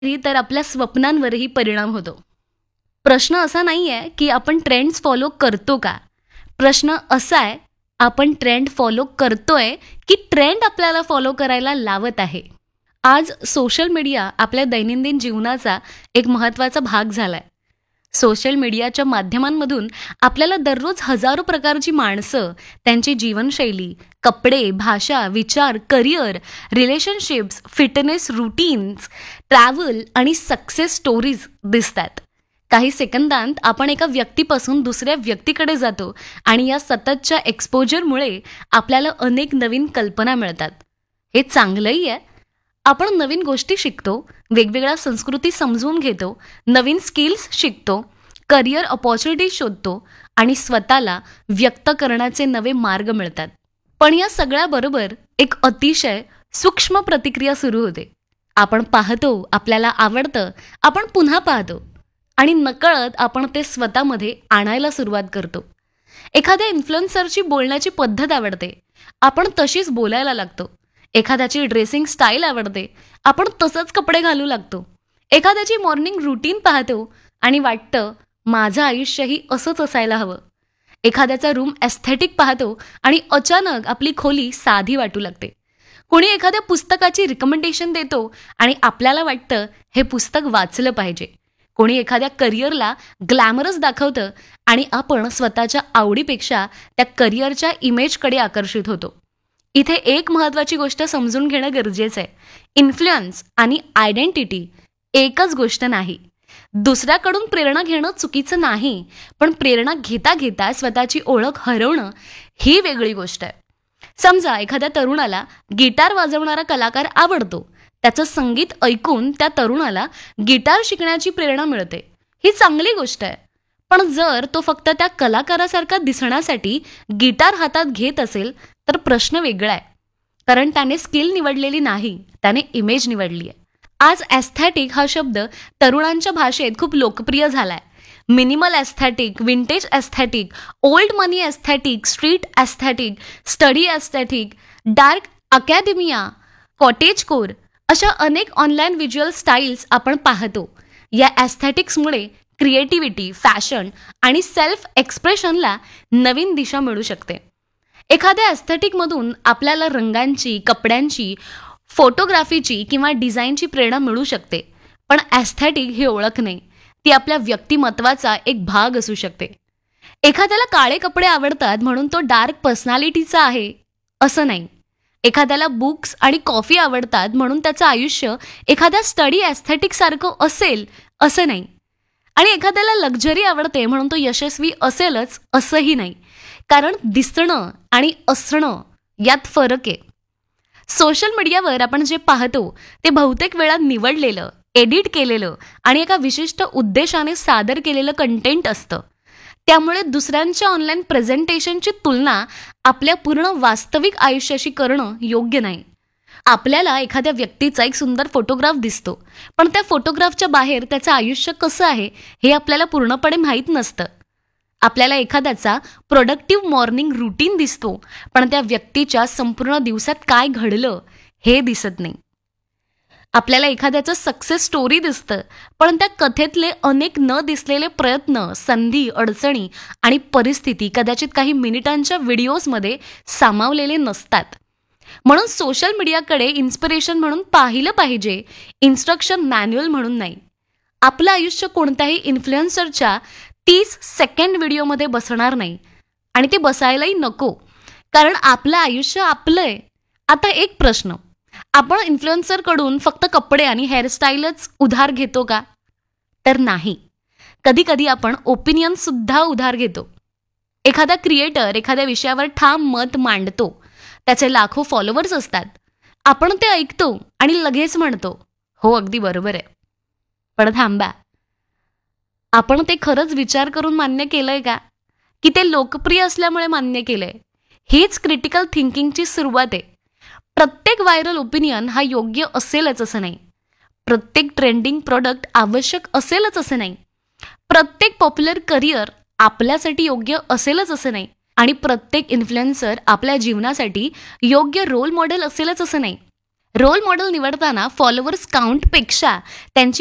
तर आपल्या स्वप्नांवरही परिणाम होतो. प्रश्न असा नाहीये की आपण ट्रेंड्स फॉलो करतो का? प्रश्न असा आहे, आपण ट्रेंड फॉलो करतोय की ट्रेंड आपल्याला फॉलो करायला लावत आहे? आज सोशल मीडिया आपल्या दैनंदिन जीवनाचा एक महत्त्वाचा भाग झालाय. सोशल मीडियाच्या माध्यमांमधून आपल्याला दररोज हजारो प्रकारची माणसं, त्यांची जीवनशैली, कपडे, भाषा, विचार, career, relationships, fitness routines, travel आणि सक्सेस स्टोरीज दिसतात. काही सेकंदांत आपण एका व्यक्तीपासून दुसऱ्या व्यक्तीकडे जातो आणि या सततच्या एक्सपोजरमुळे आपल्याला अनेक नवीन कल्पना मिळतात. हे चांगलंही आहे. आपण नवीन गोष्टी शिकतो, वेगवेगळ्या संस्कृती समजून घेतो, नवीन स्किल्स शिकतो, करिअर अपॉर्च्युनिटी शोधतो आणि स्वतःला व्यक्त करण्याचे नवे मार्ग मिळतात. पण या सगळ्याबरोबर एक अतिशय सूक्ष्म प्रतिक्रिया सुरू होते. आपण पाहतो, आपल्याला आवडतं, आपण पुन्हा पाहतो आणि नकळत आपण ते स्वतःमध्ये आणायला सुरुवात करतो. एखाद्या इन्फ्लुएन्सरची बोलण्याची पद्धत आवडते, आपण तशीच बोलायला लागतो. एखाद्याची ड्रेसिंग स्टाईल आवडते, आपण तसंच कपडे घालू लागतो. एखाद्याची मॉर्निंग रुटीन पाहतो आणि वाटतं माझं आयुष्यही असंच असायला हवं. एखाद्याचा रूम एस्थेटिक पाहतो आणि अचानक आपली खोली साधी वाटू लागते. कोणी एखाद्या पुस्तकाची रिकमेंडेशन देतो आणि आपल्याला वाटतं हे पुस्तक वाचलं पाहिजे. कोणी एखाद्या करिअरला ग्लॅमरस दाखवतं आणि आपण स्वतःच्या आवडीपेक्षा त्या करिअरच्या इमेजकडे आकर्षित होतो. इथे एक महत्त्वाची गोष्ट समजून घेणं गरजेचं आहे. इन्फ्लुएन्स आणि आयडेंटिटी एकच गोष्ट नाही. दुसऱ्याकडून प्रेरणा घेणं चुकीचं नाही, पण प्रेरणा घेता घेता स्वतःची ओळख हरवणं ही वेगळी गोष्ट आहे. समजा एखाद्या तरुणाला गिटार वाजवणारा कलाकार आवडतो. त्याचं संगीत ऐकून त्या तरुणाला गिटार शिकण्याची प्रेरणा मिळते. ही चांगली गोष्ट आहे. पण जर तो फक्त त्या कलाकारासारखा दिसण्यासाठी गिटार हातात घेत असेल तर प्रश्न वेगळा आहे. कारण त्याने स्किल निवडलेली नाही, त्याने इमेज निवडली आहे. आज एस्थेटिक हा शब्द तरुणांच्या भाषेत खूप लोकप्रिय झालाय. Minimal aesthetic, vintage aesthetic, old मनी aesthetic, street aesthetic, study aesthetic, dark अकॅडेमिया, cottage core अशा अनेक ऑनलाईन व्हिज्युअल स्टाईल्स आपण पाहतो. या एस्थेटिक्समुळे क्रिएटिव्हिटी, फॅशन आणि सेल्फ एक्सप्रेशनला नवीन दिशा मिळू शकते. एखाद्या एस्थेटिकमधून आपल्याला रंगांची, कपड्यांची, फोटोग्राफीची किंवा डिझाईनची प्रेरणा मिळू शकते. पण एस्थेटिक ही ओळख नाही, ती आपल्या व्यक्तिमत्वाचा एक भाग असू शकते. एखाद्याला काळे कपडे आवडतात म्हणून तो डार्क पर्सनॅलिटीचा आहे असं नाही. एखाद्याला बुक्स आणि कॉफी आवडतात म्हणून त्याचं आयुष्य एखाद्या स्टडी एस्थेटिकसारखं असेल असं नाही. आणि एखाद्याला लक्झरी आवडते म्हणून तो यशस्वी असेलच असंही नाही. कारण दिसणं आणि असणं यात फरक आहे. सोशल मीडियावर आपण जे पाहतो ते बहुतेक वेळा निवडलेलं, एडिट केलेलं आणि एका विशिष्ट उद्देशाने सादर केलेलं कंटेंट असतं. त्यामुळे दुसऱ्यांच्या ऑनलाईन प्रेझेंटेशनची तुलना आपल्या पूर्ण वास्तविक आयुष्याशी करणं योग्य नाही. आपल्याला एखाद्या व्यक्तीचा एक सुंदर फोटोग्राफ दिसतो, पण त्या फोटोग्राफच्या बाहेर त्याचं आयुष्य कसं आहे हे आपल्याला पूर्णपणे माहीत नसतं. आपल्याला एखाद्याचा प्रोडक्टिव्ह मॉर्निंग रुटीन दिसतो, पण त्या व्यक्तीच्या संपूर्ण दिवसात काय घडलं हे दिसत नाही. आपल्याला एखाद्याचं सक्सेस स्टोरी दिसतं, पण त्या कथेतले अनेक न दिसलेले प्रयत्न, संधी, अडचणी आणि परिस्थिती कदाचित काही मिनिटांच्या व्हिडिओजमध्ये सामावलेले नसतात. म्हणून सोशल मीडियाकडे इन्स्पिरेशन म्हणून पाहिलं पाहिजे, इन्स्ट्रक्शन मॅन्युअल म्हणून नाही. आपलं आयुष्य कोणत्याही इन्फ्लुएन्सरच्या 30 सेकंड व्हिडिओमध्ये बसणार नाही आणि ते बसायलाही नको. कारण आपलं आयुष्य आपलं आहे. आता एक प्रश्न, आपण इन्फ्लुएन्सरकडून फक्त कपडे आणि हेअरस्टाईलच उधार घेतो का? तर नाही. कधी कधी आपण ओपिनियन सुद्धा उधार घेतो. एखादा क्रिएटर एखाद्या विषयावर ठाम मत मांडतो, त्याचे लाखो फॉलोअर्स असतात. आपण ते ऐकतो आणि लगेच म्हणतो हो अगदी बरोबर आहे. पण थांबा, आपण ते खरंच विचार करून मान्य केलंय का, की ते लोकप्रिय असल्यामुळे मान्य केलंय? हीच क्रिटिकल थिंकिंगची सुरुवात आहे. प्रत्येक व्हायरल ओपिनियन हा योग्य असेलच असं नाही. प्रत्येक ट्रेंडिंग प्रोडक्ट आवश्यक असेलच असं नाही. प्रत्येक पॉप्युलर करिअर आपल्यासाठी योग्य असेलच असं नाही. आणि प्रत्येक इन्फ्लुएन्सर आपल्या जीवनासाठी योग्य रोल मॉडेल असेलच असं नाही. रोल मॉडेल निवडताना फॉलोअर्स काउंटपेक्षा त्यांची